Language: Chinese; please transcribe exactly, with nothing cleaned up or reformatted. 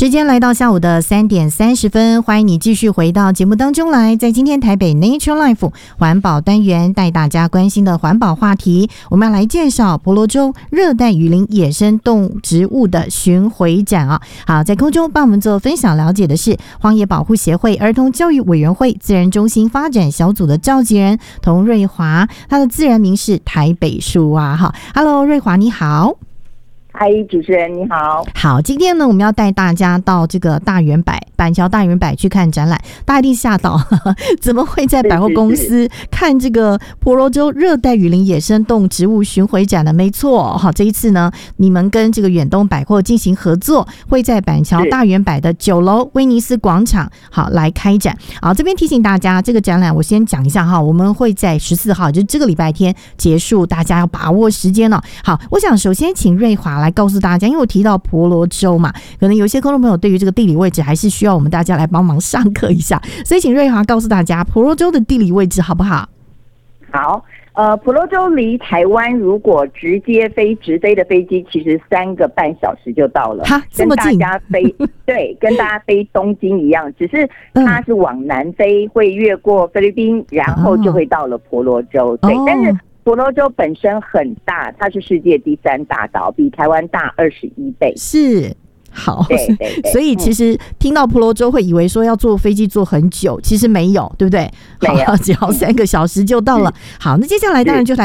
时间来到下午的三点三十分，欢迎你继续回到节目当中来。在今天台北 Nature Life 环保单元带大家关心的环保话题，我们要来介绍婆罗洲热带雨林野生动植物的巡回展啊。好，在空中帮我们做分享了解的是荒野保护协会儿童教育委员会自然中心发展小组的召集人童瑞华，他的自然名是台北树蛙哈。Hello， 瑞华你好。 嗨，主持人你好。 好，今天呢，我们要带大家到这个大圆柏板桥大圆柏去看展览，大家一定吓到，呵呵怎么会在百货公司看这个婆罗洲热带雨林野生动植物巡回展呢？没错，好，这一次呢，你们跟这个远东百货进行合作，会在板桥大圆柏的九楼威尼斯广场好来开展。好，这边提醒大家，这个展览我先讲一下哈，我们会在十四号，就是这个礼拜天结束，大家要把握时间了。好，我想首先请瑞华来告诉大家，因为我提到婆罗洲嘛，可能有些观众朋友对于这个地理位置还是需要我们大家来帮忙上课一下，所以请瑞华告诉大家婆罗洲的地理位置好不好？ 好，呃，婆罗洲离台湾如果直接飞直飞的飞机，其实三个半小时就到了。 哈，这么近？ 跟大家飞对，跟大家飞东京一样，只是它是往南飞，会越过菲律宾，然后就会到了婆罗洲。哦、对，但是婆罗洲本身很大，它是世界第三大岛，比台湾大二十一倍。 是。好， 对对对， 所以其实听到婆罗洲会以为说要坐飞机坐很久，其实没有，对不对？ 没有， 只要三个小时就到了。好，那接下来当然就来